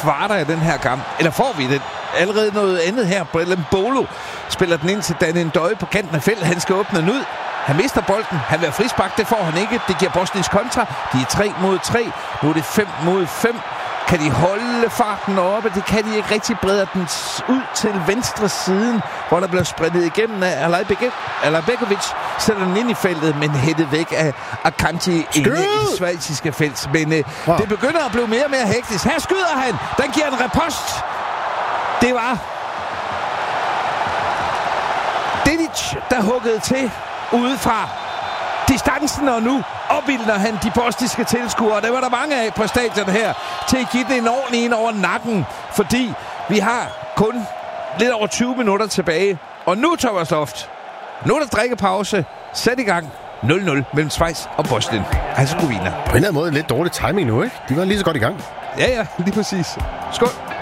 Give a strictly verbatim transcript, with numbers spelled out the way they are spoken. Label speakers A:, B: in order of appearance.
A: kvarter i den her kamp. Eller får vi det? Allerede noget andet her. Brelem Bolo spiller den ind til Daniel Døje på kanten af feltet. Han skal åbne den ud. Han mister bolden. Han vil have frispark. Det får han ikke. Det giver Bosniens kontra. De er tre mod tre. Nu er det fem mod fem. Kan de holde farten oppe? Det kan de ikke rigtig. Breder den ud til venstre siden, hvor der bliver spredt igennem af Alajbegovic. Sætter den ind i feltet, men hættet væk af Akanji i det schweiziske felt. Men øh, wow. det begynder at blive mere og mere hektisk. Her skyder han. Den giver en repost. Det var Dedic, der huggede til udefra distancen, og nu opildner han de bosniske tilskuere. Der var der mange af på stadion her, til at give den en ordentlig en over nakken, fordi vi har kun lidt over tyve minutter tilbage. Og nu, Thomas Loft, nu er der drikkepause. Sæt i gang. nul nul mellem Schweiz og Bosnien. Hercegovina.
B: På en eller anden måde lidt dårlig timing nu, ikke? De var lige så godt i gang.
A: Ja, ja, lige præcis. Skål.